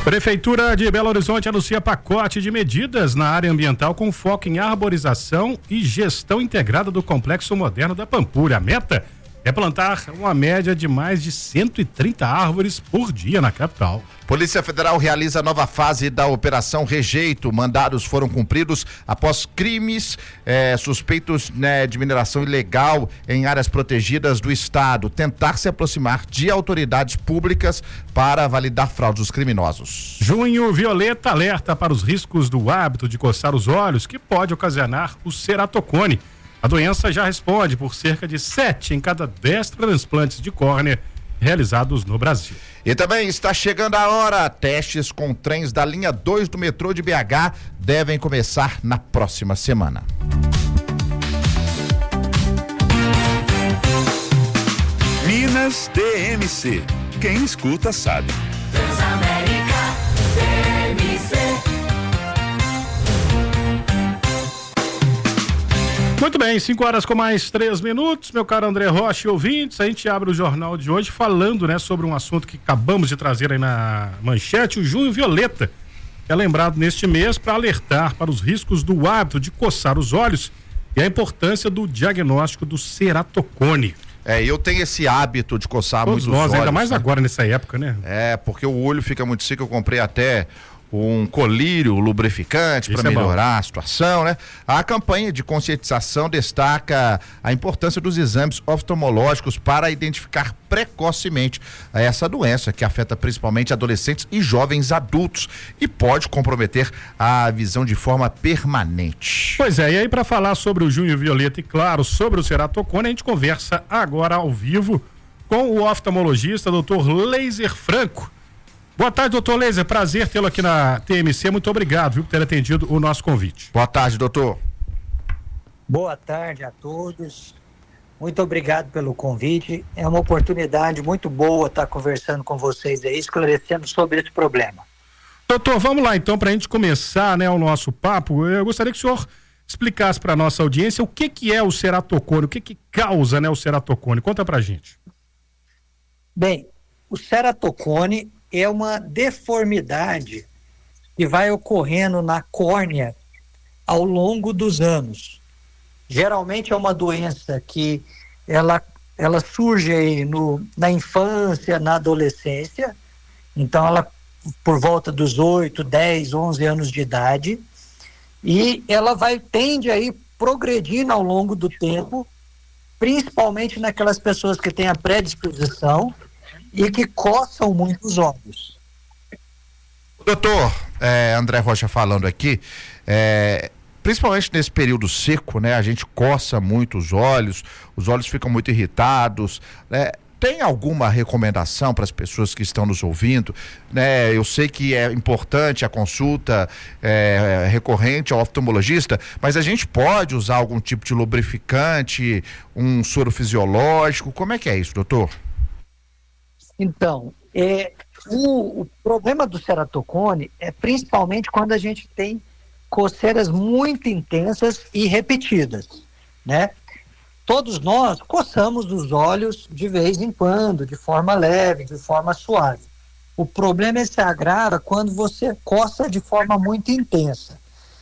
Prefeitura de Belo Horizonte anuncia pacote de medidas na área ambiental com foco em arborização e gestão integrada do Complexo Moderno da Pampulha. A meta é plantar uma média de mais de 130 árvores por dia na capital. Polícia Federal realiza nova fase da Operação Rejeito. Mandados foram cumpridos após crimes suspeitos de mineração ilegal em áreas protegidas do estado. Tentar se aproximar de autoridades públicas para validar fraudes dos criminosos. Junho Violeta alerta para os riscos do hábito de coçar os olhos que pode ocasionar o ceratocone. A doença já responde por cerca de 7 em cada 10 transplantes de córnea realizados no Brasil. E também está chegando a hora. Testes com trens da linha 2 do metrô de BH devem começar na próxima semana. Minas DMC. Quem escuta sabe. Transamérica DMC. Muito bem, 5 horas com mais 3 minutos, meu caro André Rocha e ouvintes, a gente abre o jornal de hoje falando, sobre um assunto que acabamos de trazer aí na manchete, o Junho Violeta, que é lembrado neste mês para alertar para os riscos do hábito de coçar os olhos e a importância do diagnóstico do ceratocone. Eu tenho esse hábito de coçar Todos muito nós, os olhos. ainda mais agora nessa época, né? Porque o olho fica muito seco. Eu comprei até um colírio lubrificante para melhorar a situação, né? A campanha de conscientização destaca a importância dos exames oftalmológicos para identificar precocemente essa doença que afeta principalmente adolescentes e jovens adultos e pode comprometer a visão de forma permanente. Pois é, e aí para falar sobre o Junho Violeta e claro, sobre o ceratocone, a gente conversa agora ao vivo com o oftalmologista Dr. Leiser Franco. Boa tarde, doutor Leiser, prazer tê-lo aqui na TMC, muito obrigado, por ter atendido o nosso convite. Boa tarde, doutor. Boa tarde a todos, muito obrigado pelo convite, é uma oportunidade muito boa estar conversando com vocês aí, esclarecendo sobre esse problema. Doutor, vamos lá então, para a gente começar, o nosso papo, eu gostaria que o senhor explicasse para a nossa audiência o que é o ceratocone, o que causa, o ceratocone, conta pra gente. Bem, o ceratocone é uma deformidade que vai ocorrendo na córnea ao longo dos anos. Geralmente é uma doença que ela surge aí na infância, na adolescência, então ela por volta dos 8, 10, 11 anos de idade, e ela tende aí progredindo ao longo do tempo, principalmente naquelas pessoas que têm a predisposição e que coçam muito os olhos. Doutor, André Rocha falando aqui, principalmente nesse período seco, a gente coça muito os olhos ficam muito irritados, Tem alguma recomendação para as pessoas que estão nos ouvindo? Eu sei que é importante a consulta recorrente ao oftalmologista, mas a gente pode usar algum tipo de lubrificante, um soro fisiológico, como é que é isso, doutor? Então, o problema do ceratocone é principalmente quando a gente tem coceiras muito intensas e repetidas, Todos nós coçamos os olhos de vez em quando, de forma leve, de forma suave. O problema se agrava quando você coça de forma muito intensa.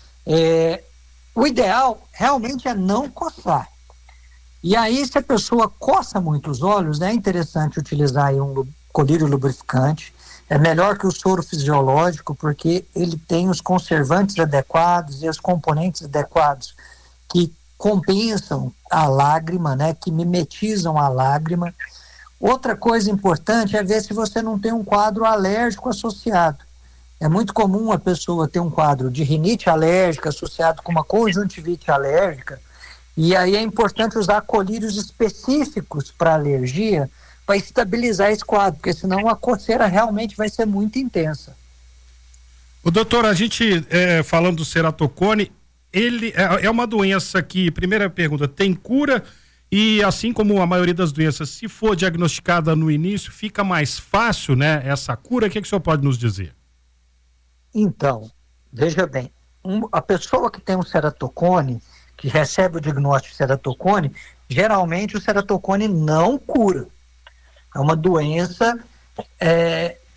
O ideal realmente é não coçar. E aí, se a pessoa coça muito os olhos, é interessante utilizar aí um colírio lubrificante. É melhor que o soro fisiológico, porque ele tem os conservantes adequados e os componentes adequados que compensam a lágrima, que mimetizam a lágrima. Outra coisa importante é ver se você não tem um quadro alérgico associado. É muito comum a pessoa ter um quadro de rinite alérgica associado com uma conjuntivite alérgica, e aí é importante usar colírios específicos para alergia para estabilizar esse quadro, porque senão a coceira realmente vai ser muito intensa. O doutor, a gente falando do ceratocone, ele é uma doença que, primeira pergunta, tem cura e assim como a maioria das doenças, se for diagnosticada no início, fica mais fácil, essa cura? O que o senhor pode nos dizer? Então, veja bem, a pessoa que tem um ceratocone, que recebe o diagnóstico de ceratocone, geralmente o ceratocone não cura. É uma doença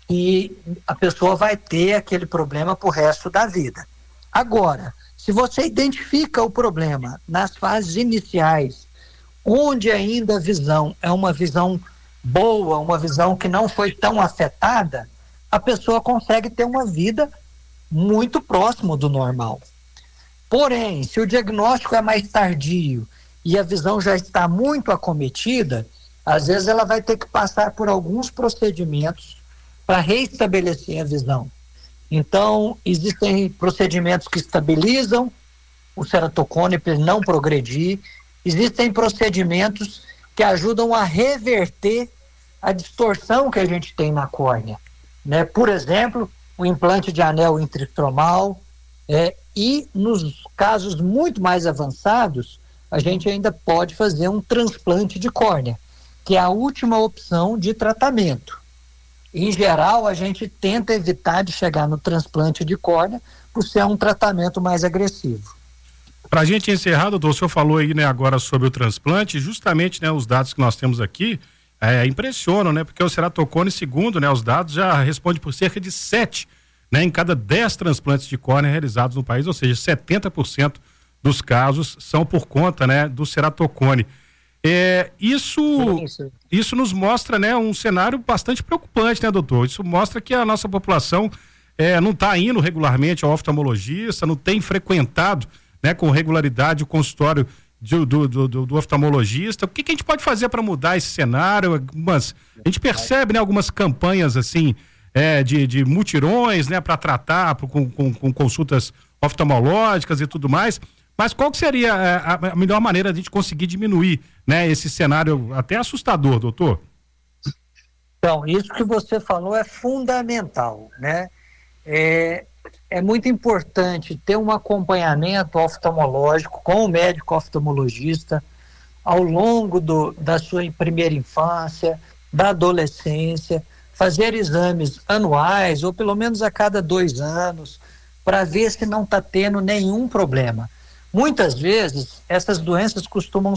e a pessoa vai ter aquele problema pro resto da vida. Agora, se você identifica o problema nas fases iniciais, onde ainda a visão é uma visão boa, uma visão que não foi tão afetada, a pessoa consegue ter uma vida muito próximo do normal. Porém, se o diagnóstico é mais tardio e a visão já está muito acometida, às vezes ela vai ter que passar por alguns procedimentos para reestabelecer a visão. Então, existem procedimentos que estabilizam o ceratocone para ele não progredir, existem procedimentos que ajudam a reverter a distorção que a gente tem na córnea, né? Por exemplo, o implante de anel intrastromal, e nos casos muito mais avançados, a gente ainda pode fazer um transplante de córnea, que é a última opção de tratamento. Em geral, a gente tenta evitar de chegar no transplante de córnea por ser um tratamento mais agressivo. Para a gente encerrar, doutor, o senhor falou aí, né, agora sobre o transplante, justamente, né, os dados que nós temos aqui impressionam, né, porque o ceratocone, segundo, né, os dados, já responde por cerca de 7, né, em cada 10 transplantes de córnea realizados no país, ou seja, 70% dos casos são por conta, né, do ceratocone. Isso nos mostra, né, um cenário bastante preocupante, né, doutor? Isso mostra que a nossa população não está indo regularmente ao oftalmologista, não tem frequentado, né, com regularidade o consultório do oftalmologista. O que a gente pode fazer para mudar esse cenário? A gente percebe, né, algumas campanhas assim de mutirões, né, para tratar com consultas oftalmológicas e tudo mais. Mas qual que seria a melhor maneira de a gente conseguir diminuir, né, esse cenário até assustador, doutor? Então, isso que você falou é fundamental, né? É muito importante ter um acompanhamento oftalmológico com o médico oftalmologista ao longo da sua primeira infância, da adolescência, fazer exames anuais ou pelo menos a cada 2 anos para ver se não está tendo nenhum problema. Muitas vezes essas doenças costumam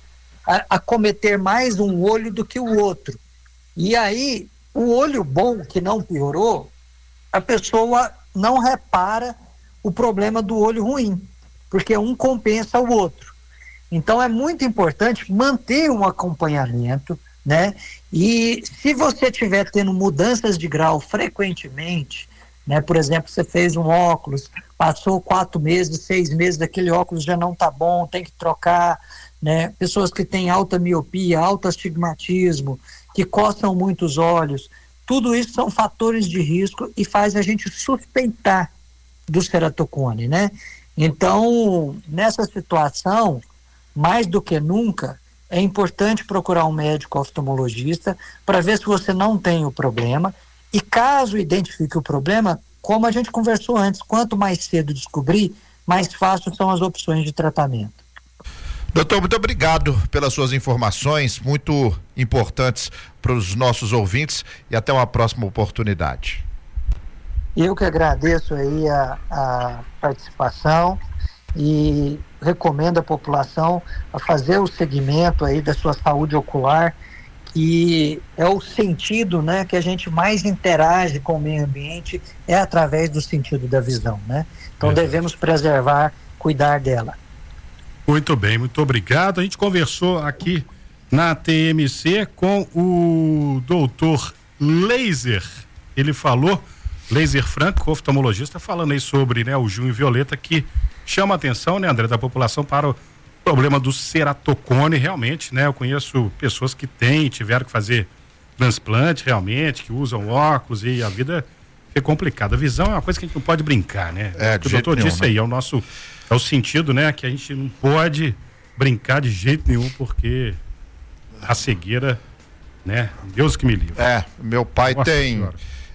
acometer mais um olho do que o outro. E aí, o olho bom que não piorou, a pessoa não repara o problema do olho ruim, porque um compensa o outro. Então é muito importante manter um acompanhamento, né? E se você estiver tendo mudanças de grau frequentemente, né? Por exemplo, você fez um óculos, passou 4 meses, 6 meses, aquele óculos já não está bom, tem que trocar, né? Pessoas que têm alta miopia, alto astigmatismo, que coçam muito os olhos, tudo isso são fatores de risco e faz a gente suspeitar do ceratocone, né? Então, nessa situação, mais do que nunca, é importante procurar um médico oftalmologista para ver se você não tem o problema. E caso identifique o problema, como a gente conversou antes, quanto mais cedo descobrir, mais fácil são as opções de tratamento. Doutor, muito obrigado pelas suas informações, muito importantes para os nossos ouvintes, e até uma próxima oportunidade. Eu que agradeço aí a participação e recomendo à população a fazer o segmento aí da sua saúde ocular, que é o sentido, né, que a gente mais interage com o meio ambiente, é através do sentido da visão, né? Então devemos preservar, cuidar dela. Muito bem, muito obrigado. A gente conversou aqui na TMC com o doutor Laser. Ele falou, Laser Franco, oftalmologista, falando aí sobre, né, o junho violeta, que chama a atenção, né, André, da população para o problema do ceratocone. Realmente, né, eu conheço pessoas que tiveram que fazer transplante realmente, que usam óculos, e a vida fica complicada. A visão é uma coisa que a gente não pode brincar, né? O doutor disse aí, é o sentido, né, que a gente não pode brincar de jeito nenhum, porque a cegueira, né, Deus que me livre. Meu pai tem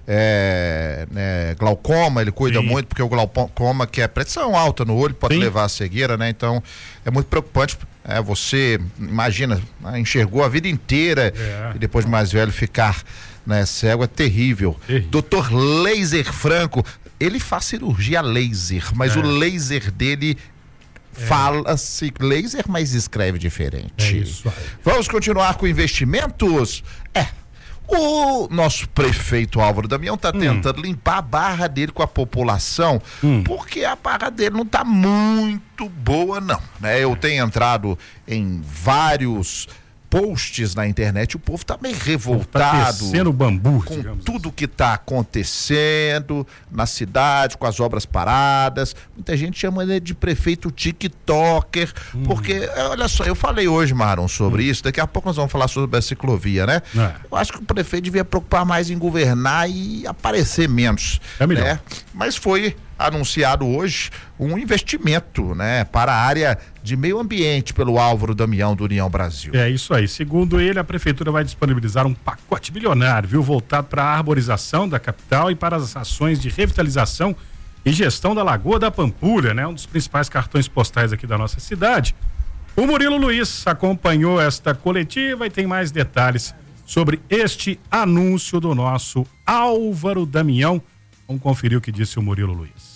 glaucoma, ele cuida muito, porque o glaucoma, que é pressão alta no olho, pode levar a cegueira, né? Então é muito preocupante. Você imagina, enxergou a vida inteira e depois de mais velho ficar, né, cego, é terrível. Doutor Laser Franco, ele faz cirurgia laser, mas o laser dele fala-se laser, mas escreve diferente. É isso aí. Vamos continuar com investimentos? O nosso prefeito Álvaro Damião tá tentando limpar a barra dele com a população, porque a barra dele não tá muito boa, não, né? Eu tenho entrado em vários posts na internet, o povo tá meio revoltado o bambu, com tudo que tá acontecendo na cidade, com as obras paradas. Muita gente chama ele de prefeito TikToker, porque, olha só, eu falei hoje, Maron, sobre isso, daqui a pouco nós vamos falar sobre a ciclovia, né? Eu acho que o prefeito devia preocupar mais em governar e aparecer menos. É melhor. Né? Mas foi anunciado hoje um investimento, né, para a área de meio ambiente pelo Álvaro Damião do União Brasil. É isso aí. Segundo ele, a prefeitura vai disponibilizar um pacote bilionário, viu, voltado para a arborização da capital e para as ações de revitalização e gestão da Lagoa da Pampulha, né, um dos principais cartões postais aqui da nossa cidade. O Murilo Luiz acompanhou esta coletiva e tem mais detalhes sobre este anúncio do nosso Álvaro Damião. Vamos conferir o que disse o Murilo Luiz.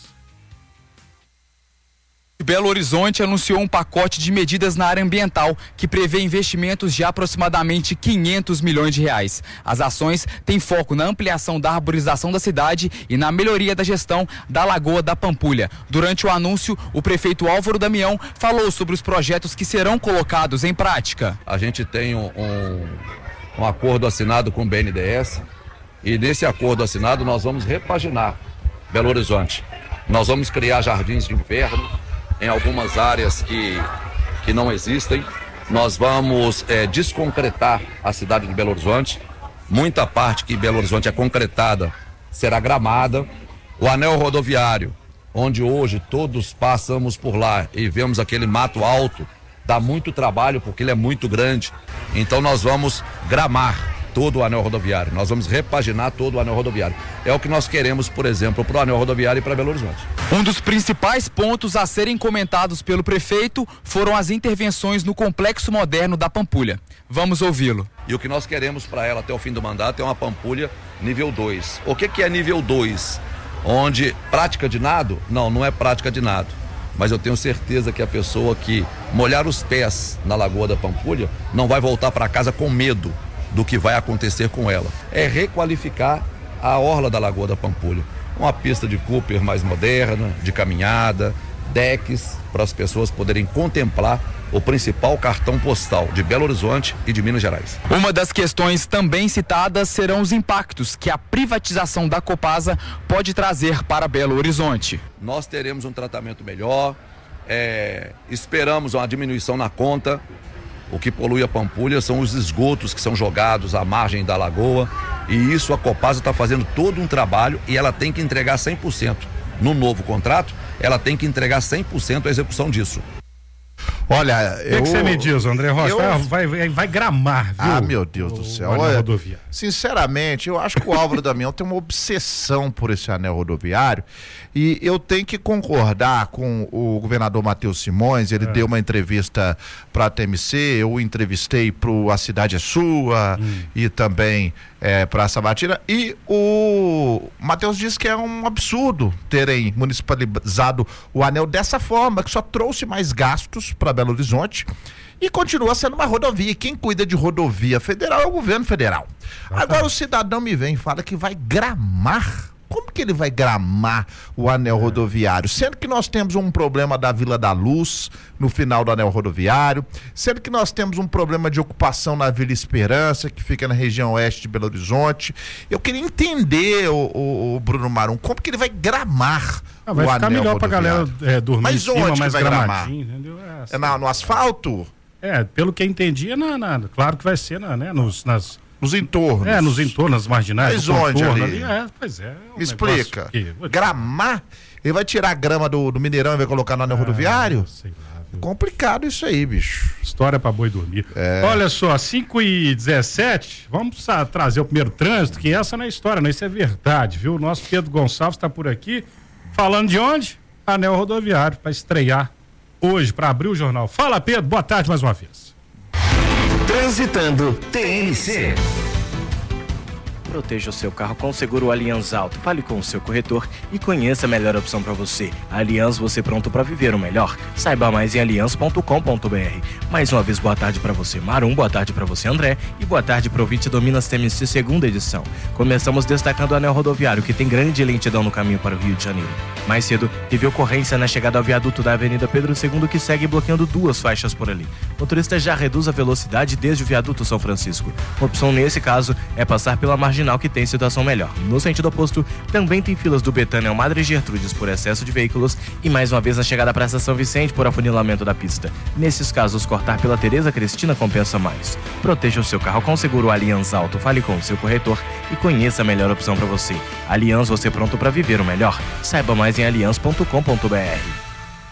Belo Horizonte anunciou um pacote de medidas na área ambiental que prevê investimentos de aproximadamente 500 milhões de reais. As ações têm foco na ampliação da arborização da cidade e na melhoria da gestão da Lagoa da Pampulha. Durante o anúncio, o prefeito Álvaro Damião falou sobre os projetos que serão colocados em prática. A gente tem um acordo assinado com o BNDES e nesse acordo assinado nós vamos repaginar Belo Horizonte. Nós vamos criar jardins de inverno em algumas áreas que não existem. Nós vamos desconcretar a cidade de Belo Horizonte. Muita parte que Belo Horizonte é concretada será gramada. O anel rodoviário, onde hoje todos passamos por lá e vemos aquele mato alto, dá muito trabalho porque ele é muito grande. Então nós vamos gramar todo o anel rodoviário, nós vamos repaginar todo o anel rodoviário. É o que nós queremos, por exemplo, para o anel rodoviário e para Belo Horizonte. Um dos principais pontos a serem comentados pelo prefeito foram as intervenções no complexo moderno da Pampulha. Vamos ouvi-lo. E o que nós queremos para ela até o fim do mandato é uma Pampulha nível 2. O que é nível 2? Onde prática de nado? Não é prática de nado. Mas eu tenho certeza que a pessoa que molhar os pés na Lagoa da Pampulha não vai voltar para casa com medo do que vai acontecer com ela. É requalificar a orla da Lagoa da Pampulha. Uma pista de Cooper mais moderna, de caminhada, decks para as pessoas poderem contemplar o principal cartão postal de Belo Horizonte e de Minas Gerais. Uma das questões também citadas serão os impactos que a privatização da Copasa pode trazer para Belo Horizonte. Nós teremos um tratamento melhor, esperamos uma diminuição na conta. O que polui a Pampulha são os esgotos que são jogados à margem da lagoa, e isso a Copasa está fazendo todo um trabalho e ela tem que entregar 100%. No novo contrato, ela tem que entregar 100% a execução disso. Olha, o que você me diz, André Rocha? Vai gramar, viu? Ah, meu Deus do céu. Olha, sinceramente, eu acho que o Álvaro Damião tem uma obsessão por esse anel rodoviário, e eu tenho que concordar com o governador Matheus Simões. Ele deu uma entrevista para a TMC, eu entrevistei pro A Cidade é Sua e também para a Sabatina, e o Matheus disse que é um absurdo terem municipalizado o anel dessa forma, que só trouxe mais gastos para Belo Horizonte e continua sendo uma rodovia. Quem cuida de rodovia federal é o governo federal. Agora o cidadão me vem e fala que vai gramar. Como que ele vai gramar o anel rodoviário? Sendo que nós temos um problema da Vila da Luz no final do anel rodoviário, sendo que nós temos um problema de ocupação na Vila Esperança, que fica na região oeste de Belo Horizonte. Eu queria entender, o Bruno Marum, como que ele vai gramar o anel rodoviário? Vai ficar melhor pra galera dormir mas em cima, onde mais vai gramar? Entendeu? No asfalto? Pelo que eu entendi, claro que vai ser nos entornos. Nos entornos, nas marginais. Mas onde ali? Pois é. Me explica. Gramar? Ele vai tirar a grama do Mineirão e vai colocar no anel rodoviário? Sei lá. Complicado isso aí, bicho. História pra boi dormir. Olha só, 5h17, vamos trazer o primeiro trânsito, que essa não é história, não, isso é verdade, viu? O nosso Pedro Gonçalves tá por aqui, falando de onde? Anel rodoviário, pra estrear hoje, pra abrir o jornal. Fala, Pedro, boa tarde mais uma vez. Transitando TNC. Proteja o seu carro com o seguro Allianz Auto. Fale com o seu corretor e conheça a melhor opção para você. Allianz, você pronto para viver o melhor. Saiba mais em allianz.com.br. Mais uma vez, boa tarde para você, Marum, boa tarde para você, André, e boa tarde para o ouvinte do Minas TMC, segunda edição. Começamos destacando o anel rodoviário, que tem grande lentidão no caminho para o Rio de Janeiro. Mais cedo, teve ocorrência na chegada ao viaduto da Avenida Pedro II, que segue bloqueando 2 faixas por ali. O motorista já reduz a velocidade desde o viaduto São Francisco. A opção nesse caso é passar pela marginal, que tem situação melhor. No sentido oposto, também tem filas do Betânia ao Madre Gertrudes por excesso de veículos e mais uma vez na chegada à Praça São Vicente por afunilamento da pista. Nesses casos, cortar pela Tereza Cristina compensa mais. Proteja o seu carro com o seguro Allianz Auto. Fale com o seu corretor e conheça a melhor opção para você. Allianz, você pronto para viver o melhor. Saiba mais em allianz.com.br.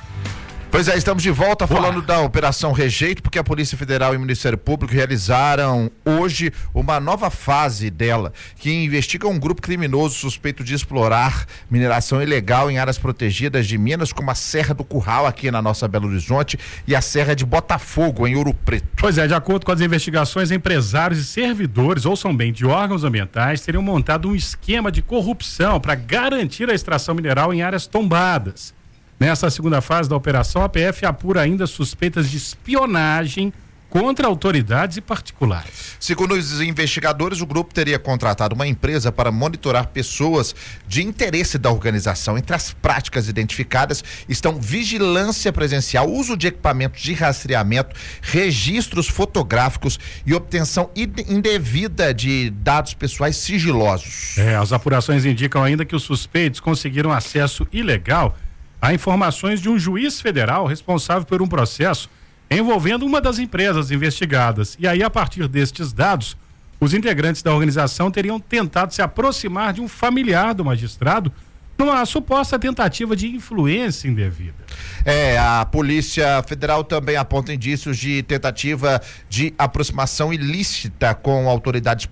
Pois é, estamos de volta falando da Operação Rejeito, porque a Polícia Federal e o Ministério Público realizaram hoje uma nova fase dela, que investiga um grupo criminoso suspeito de explorar mineração ilegal em áreas protegidas de Minas, como a Serra do Curral, aqui na nossa Belo Horizonte, e a Serra de Botafogo, em Ouro Preto. Pois é, de acordo com as investigações, empresários e servidores, ouçam bem, de órgãos ambientais, teriam montado um esquema de corrupção para garantir a extração mineral em áreas tombadas. Nessa segunda fase da operação, a PF apura ainda suspeitas de espionagem contra autoridades e particulares. Segundo os investigadores, o grupo teria contratado uma empresa para monitorar pessoas de interesse da organização. Entre as práticas identificadas estão vigilância presencial, uso de equipamentos de rastreamento, registros fotográficos e obtenção indevida de dados pessoais sigilosos. As apurações indicam ainda que os suspeitos conseguiram acesso ilegal a informações de um juiz federal responsável por um processo envolvendo uma das empresas investigadas. E aí, a partir destes dados, os integrantes da organização teriam tentado se aproximar de um familiar do magistrado numa suposta tentativa de influência indevida. A Polícia Federal também aponta indícios de tentativa de aproximação ilícita com autoridades